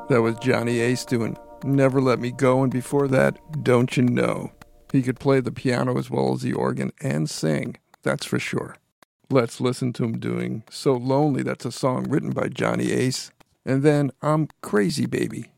That was Johnny Ace doing Never Let Me Go, and before that, Don't You Know. He could play the piano as well as the organ and sing, that's for sure. Let's listen to him doing So Lonely. That's a song written by Johnny Ace. And then I'm Crazy Baby.